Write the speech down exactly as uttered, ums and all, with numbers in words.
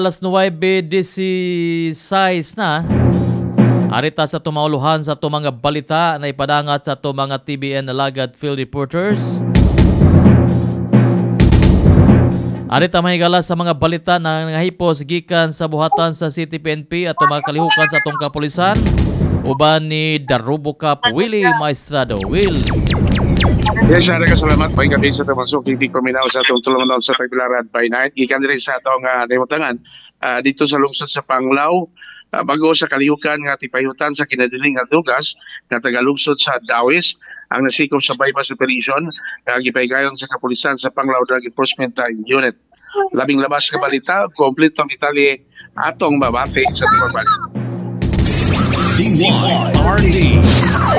alas nuwebe dieciséis na. Arita sa tumauluhan sa itong mga balita na ipadangat sa itong mga T B N Alagad Field Reporters. Arita mahigala sa mga balita na nangahipos gikan sa buhatan sa City P N P at mga kalihukan sa itong kapulisan. Uban ni Darubo Cap Willie Maestrado. Will. Yes, sir. Salamat. May gabi sa tamasok. Hindi ko minaw sa itong tulumanon sa Tagbilaran by night. Ikan rin sa itong uh, demotangan uh, dito sa lungsod sa Panglao. Uh, bago sa kalihukan nga tipayutan sa kinadiling nga dugas na tagalungsod sa Dawis ang nasikop sa bypass operation na gipaygayon sa kapulisan sa Panglao Drug Enforcement Unit. Labing labas ka balita, complete ang detalye atong babate sa tumagbalik. D Y R D